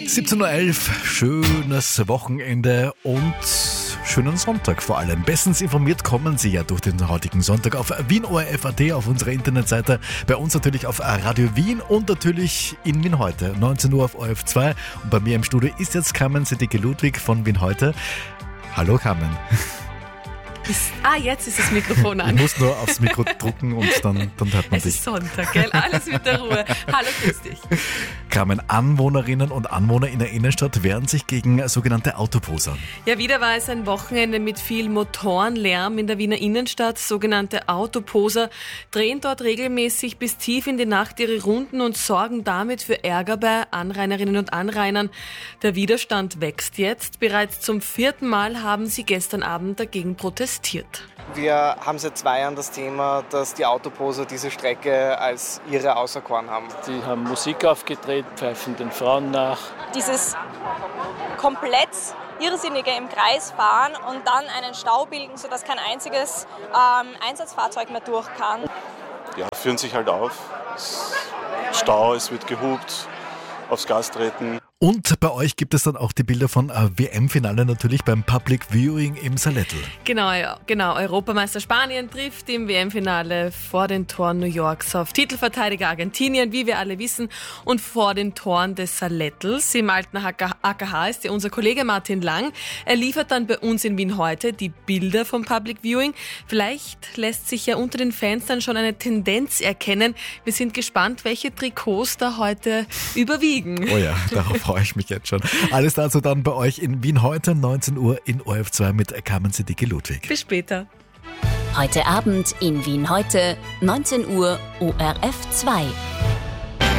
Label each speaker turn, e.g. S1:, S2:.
S1: 17.11 Uhr, schönes Wochenende und schönen Sonntag vor allem. Bestens informiert kommen Sie ja durch den heutigen Sonntag auf WienORF.at, auf unserer Internetseite, bei uns natürlich auf Radio Wien und natürlich in Wien heute, 19 Uhr auf ORF 2. Und bei mir im Studio ist jetzt Carmen Sedicke-Ludwig von Wien heute. Hallo Carmen.
S2: Jetzt ist das Mikrofon an.
S1: Ich muss nur aufs Mikro drucken und dann hört man
S2: Es
S1: dich.
S2: ist Sonntag, gell? Alles mit der Ruhe. Hallo, grüß dich.
S1: Carmen, Anwohnerinnen und Anwohner in der Innenstadt wehren sich gegen sogenannte Autoposer.
S2: Ja, wieder war es ein Wochenende mit viel Motorenlärm in der Wiener Innenstadt. Sogenannte Autoposer drehen dort regelmäßig bis tief in die Nacht ihre Runden und sorgen damit für Ärger bei Anrainerinnen und Anrainern. Der Widerstand wächst jetzt. Bereits zum 4. Mal haben sie gestern Abend dagegen protestiert.
S3: Wir haben seit 2 Jahren das Thema, dass die Autoposer diese Strecke als ihre auserkoren haben.
S4: Die haben Musik aufgedreht, pfeifen den Frauen nach.
S5: Dieses komplett Irrsinnige im Kreis fahren und dann einen Stau bilden, sodass kein einziges Einsatzfahrzeug mehr durch kann.
S6: Ja, führen sich halt auf. Stau, es wird gehupt, aufs Gas treten.
S1: Und bei euch gibt es dann auch die Bilder von WM-Finale natürlich beim Public Viewing im Salettl.
S2: Genau. Europameister Spanien trifft im WM-Finale vor den Toren New Yorks auf Titelverteidiger Argentinien, wie wir alle wissen, und vor den Toren des Salettls. Im alten AKH ist ja unser Kollege Martin Lang. Er liefert dann bei uns in Wien heute die Bilder vom Public Viewing. Vielleicht lässt sich ja unter den Fans dann schon eine Tendenz erkennen. Wir sind gespannt, welche Trikots da heute überwiegen.
S1: Oh ja, darauf freue ich mich jetzt schon. Alles dazu dann bei euch in Wien heute, 19 Uhr in ORF 2 mit Carmen Sedicke-Ludwig.
S2: Bis später.
S7: Heute Abend in Wien heute, 19 Uhr, ORF 2.